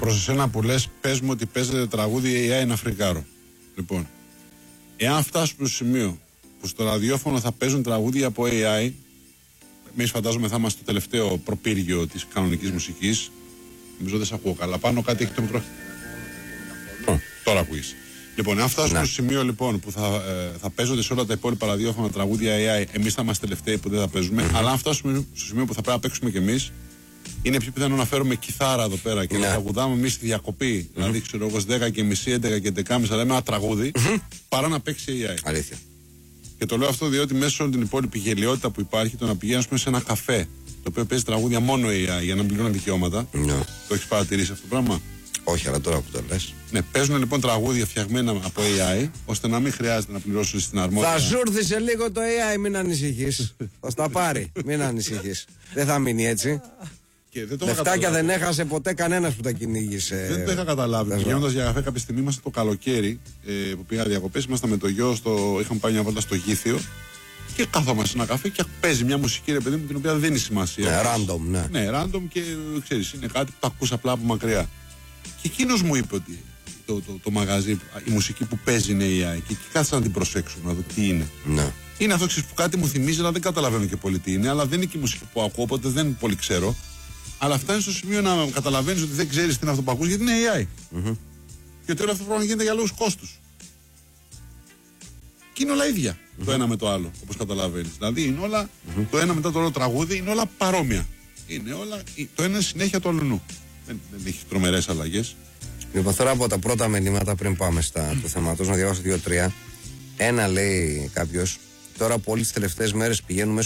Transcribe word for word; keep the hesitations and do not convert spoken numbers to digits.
Προς εσένα που λες, πες μου ότι παίζεται τραγούδι έι άι να φρικάρω. Λοιπόν, εάν φτάσουμε στο σημείο που στο ραδιόφωνο θα παίζουν τραγούδια από έι άι, εμείς φαντάζομαι θα είμαστε το τελευταίο προπύργιο της κανονικής μουσικής. Νομίζω δεν σε ακούω καλά. Πάνω κάτι έχει το μικρό. Oh, τώρα ακούεις. Λοιπόν, αν φτάσουμε στο σημείο λοιπόν που θα, ε, θα παίζονται σε όλα τα υπόλοιπα ραδιόφωνα τραγούδια έι άι, εμείς θα είμαστε τελευταίοι που δεν θα παίζουμε. Mm-hmm. Αλλά αν φτάσουμε στο σημείο που θα πρέπει να παίξουμε κι εμείς, είναι πιο πιθανό να φέρουμε κιθάρα εδώ πέρα και yeah. να τραγουδάμε εμείς στη διακοπή. Mm-hmm. Δηλαδή, ξέρω εγώ, δέκα και μισή, έντεκα και δέκα και μισή, λέμε ένα τραγούδι, mm-hmm. παρά να παίξει έι άι. Αλήθεια. Και το λέω αυτό διότι μέσα σε όλη την υπόλοιπη γελιότητα που υπάρχει, το να πηγαίνεις σε ένα καφέ το οποίο παίζει τραγούδια μόνο έι άι για να πληρώνει δικαιώματα. Yeah. Το έχεις παρατηρήσει αυτό το πράγμα? Όχι, αλλά τώρα που το λες. Ναι, παίζουν λοιπόν τραγούδια φτιαγμένα από έι άι, ώστε να μην χρειάζεται να πληρώσουν στην αρμόδια. Θα σου έρθει σε λίγο το έι άι, μην ανησυχείς. Θα στα πάρει, μην ανησυχείς. Δεν θα μείνει έτσι. Και δεν το Λεφτάκια δεν έχασε ποτέ κανένας που τα κυνήγησε. Δεν το είχα καταλάβει. Πηγαίνοντας για καφέ κάποια στιγμή, ήμασταν το καλοκαίρι ε, που πήγα διακοπές, ήμασταν με το γιο, στο, είχαμε πάει μια βόλτα στο Γήθιο. Και κάθομαι σε ένα καφέ και παίζει μια μουσική, ρε παιδί μου, την οποία δεν δίνει σημασία. Ναι, random, ναι. Ναι, random και ξέρεις, είναι κάτι που το ακούς απλά από μακριά. Και εκείνος μου είπε ότι το, το, το μαγαζί, η μουσική που παίζει είναι έι άι. Και εκεί κάθισα να την προσέξω, να δω τι είναι. Ναι. Είναι αυτό ξέρεις, που κάτι μου θυμίζει, αλλά δεν καταλαβαίνω και πολύ τι είναι. Αλλά δεν είναι και η μουσική που ακούω, οπότε δεν πολύ ξέρω. Αλλά φτάνει στο σημείο να καταλαβαίνεις ότι δεν ξέρεις τι είναι αυτό που ακούς, γιατί είναι έι άι. Mm-hmm. Και ότι όλο αυτό πρέπει γίνεται για λόγους κόστους. Και είναι όλα ίδια mm-hmm. το ένα με το άλλο, όπως καταλαβαίνεις. Δηλαδή είναι όλα mm-hmm. το ένα μετά το άλλο τραγούδι, είναι όλα παρόμοια. Είναι όλα, το ένα συνέχεια το αλλού. Δεν, δεν έχει τρομερές αλλαγές. Λοιπόν, τώρα από τα πρώτα μηνύματα πριν πάμε στα του θέματος, να διαβάσω δύο-τρία. Ένα λέει κάποιος, τώρα από όλες τις τελευταίες μέρες πηγαίνουμε